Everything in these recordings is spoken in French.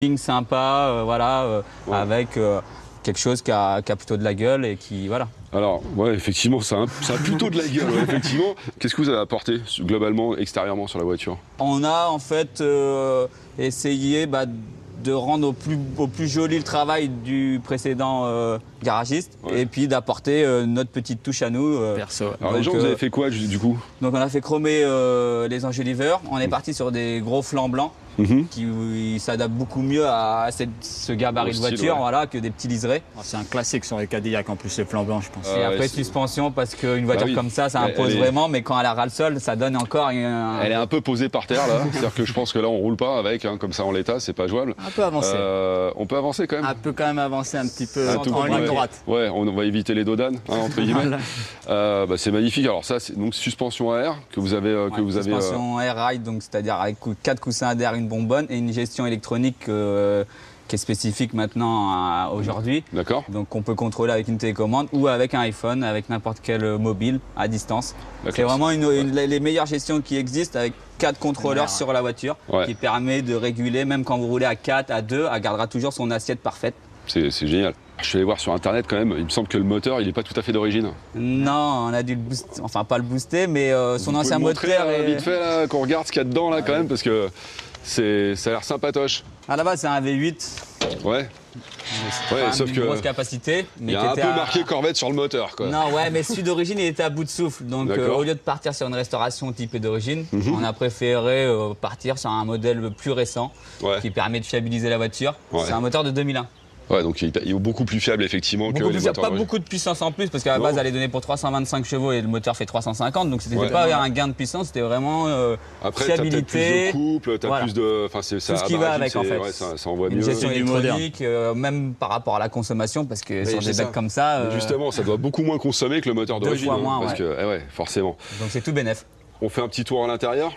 sympa, voilà, Ouais. avec quelque chose qui a plutôt de la gueule et qui, voilà. Alors, ouais, effectivement, ça a plutôt de la gueule, ouais, effectivement. Qu'est-ce que vous avez apporté, globalement, extérieurement, sur la voiture? On a en fait essayé de rendre au plus joli le travail du précédent garagiste, Ouais. et puis d'apporter notre petite touche à nous. Perso. Alors, les gens, vous avez fait quoi, du coup? Donc on a fait chromer les enjoliveurs, on est parti sur des gros flancs blancs qui s'adaptent beaucoup mieux à ce gabarit Au de style, voiture, ouais. voilà, que des petits liserés. C'est un classique sur les Cadillac en plus, les flancs blancs, je pense. Et après ouais, suspension, parce qu'une voiture oui. comme ça Elle impose est- vraiment, mais quand elle a ras le sol, ça donne encore Elle est un peu posée par terre, là. C'est-à-dire que je pense que là, on roule pas avec, hein, comme ça, en l'état, c'est pas jouable. Un peu avancé. On peut avancer, quand même? Un peu quand même avancer un petit peu Un en tout ligne ouais. droite. Ouais, on va éviter les dodanes, hein, entre guillemets. C'est magnifique. Alors ça, c'est donc suspension à air que vous avez... suspension air ride, donc c'est-à-dire avec 4 coussins d'air, une bonbonne et une gestion électronique qui est spécifique maintenant aujourd'hui. D'accord. Donc on peut contrôler avec une télécommande ou avec un iPhone, avec n'importe quel mobile à distance. D'accord. C'est vraiment les meilleures gestions qui existent avec 4 contrôleurs Ouais. sur la voiture, Ouais. qui permet de réguler, même quand vous roulez à 4, à 2, elle gardera toujours son assiette parfaite. C'est génial. Je suis allé voir sur Internet, quand même. Il me semble que le moteur, il n'est pas tout à fait d'origine. Non, on a dû le booster, enfin pas le booster, mais son Vous ancien pouvez me montrer, moteur est... vite fait, là, qu'on regarde ce qu'il y a dedans, là, quand même, parce que ça a l'air sympatoche. À la base, c'est un V8. Ouais. Quand même sauf une que grosse capacité. Mais Il y a qui un était peu à- marqué Corvette sur le moteur, quoi. Non, ouais, mais celui d'origine, il était à bout de souffle. Donc, D'accord. au lieu de partir sur une restauration typée d'origine, on a préféré partir sur un modèle plus récent Ouais. qui permet de fiabiliser la voiture. Ouais. C'est un moteur de 2001. Ouais, donc il est beaucoup plus fiable, effectivement, que Beaucoup les plus, moteurs pas d'origine. beaucoup de puissance en plus, parce qu'à la Non. base, elle est donnée pour 325 chevaux et le moteur fait 350. Donc, c'était Ouais. pas un gain de puissance, c'était vraiment Après, t'as peut-être plus fiabilité. de couple, t'as Voilà. plus de... Enfin, c'est ça. Tout ce qui va avec, en fait. Ouais, ça envoie Une mieux. gestion C'est du moderne. électronique, même par rapport à la consommation, parce que sur c'est des ça. becs comme ça, Mais justement, ça doit beaucoup moins consommer que le moteur Deux d'origine. fois moins, parce ouais. que, ouais, forcément. donc c'est tout bénef. On fait un petit tour à l'intérieur.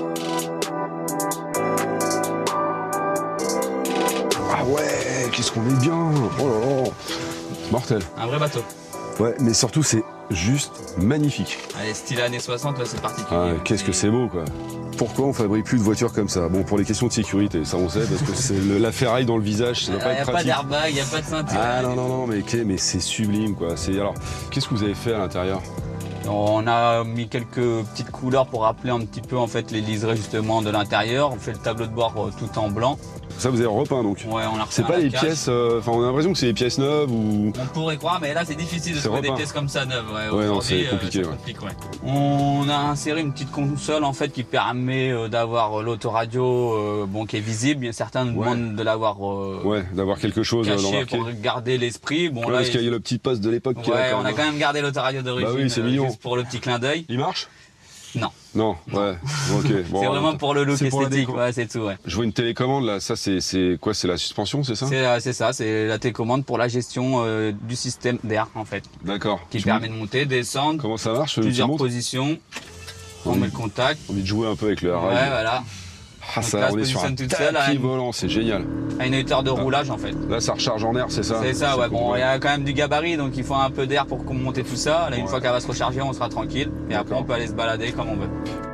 Ah ouais, qu'est-ce qu'on est bien. Oh là là. Mortel. Un vrai bateau. Ouais, mais surtout, c'est juste magnifique. Allez, style années 60, là, c'est particulier. Ah, qu'est-ce que c'est beau, quoi. Pourquoi on fabrique plus de voitures comme ça? Bon, pour les questions de sécurité, ça on sait, parce que c'est la ferraille dans le visage, ça Il doit pas n'y a être pas pratique. d'airbag, il n'y a pas de ceinture. Ah non, mais c'est sublime, quoi. Alors, qu'est-ce que vous avez fait à l'intérieur? On a mis quelques petites couleurs pour rappeler un petit peu en fait les liserés justement de l'intérieur. On fait le tableau de bord tout en blanc. Ça, vous avez repeint, donc? Ouais, on a refait C'est un pas les laquage. pièces... Enfin, on a l'impression que c'est des pièces neuves ou... On pourrait croire, mais là c'est difficile de C'est trouver des repeint. pièces comme ça neuves. Ouais, non, Aujourd'hui, c'est compliqué, ça ouais. complique, ouais. On a inséré une petite console en fait qui permet d'avoir l'autoradio qui est visible. Bien certains nous Ouais. demandent de l'avoir Ouais, d'avoir quelque chose caché d'embarqué. pour garder l'esprit. Bon Ouais, là, parce qu'il y a le petit poste de l'époque qui est ouais, là, on a quand même gardé l'autoradio d'origine Bah oui, c'est mignon. juste pour le petit clin d'œil. Il marche? Non, Non, ouais, ok. Bon, c'est vraiment pour le look c'est pour la esthétique, déco. ouais, c'est tout. Ouais. Je vois une télécommande, là, ça c'est quoi? C'est la suspension, c'est ça? C'est ça, c'est la télécommande pour la gestion du système d'air en fait, D'accord. qui permet de monter, descendre, Comment ça marche? plusieurs tu montres positions. On Oui. met le contact. Envie de jouer un peu avec le Ouais, rail. voilà. Ah, Donc ça, là, on se est sur un positionne toute seule à tapis une- volant, c'est génial. À une hauteur de roulage en fait. Là, ça recharge en air, c'est ça? C'est ça, ouais. Bon, il y a quand même du gabarit, donc il faut un peu d'air pour monter tout ça. Là, une Ouais. fois qu'elle va se recharger, on sera tranquille. Et après, D'accord. on peut aller se balader comme on veut.